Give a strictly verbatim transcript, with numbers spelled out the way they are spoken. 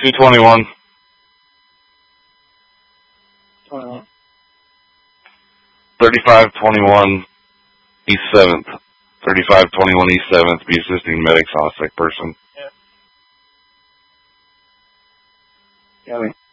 two twenty-one. twenty-one. thirty-five twenty-one East seventh. thirty-five twenty-one East seventh. Be assisting medics on a sick person. Yeah. Got me.